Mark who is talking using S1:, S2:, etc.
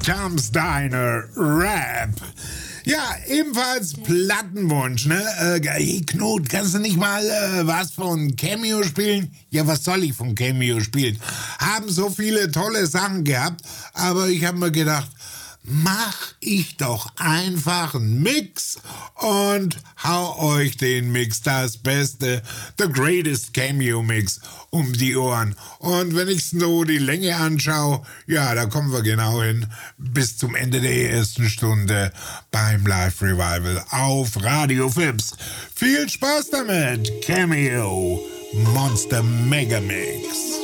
S1: Tom's Diner Rap. Ja, ebenfalls Plattenwunsch, ne? Hey Knut, kannst du nicht mal was von Cameo spielen? Ja, was soll ich von Cameo spielen? Haben so viele tolle Sachen gehabt, aber ich habe mir gedacht, mach ich doch einfach einen Mix und hau euch den Mix, das Beste, the greatest Cameo Mix um die Ohren. Und wenn ich so die Länge anschaue, ja, da kommen wir genau hin, bis zum Ende der ersten Stunde beim Live Revival auf Radio Fips. Viel Spaß damit, Cameo Monster Mega Mix.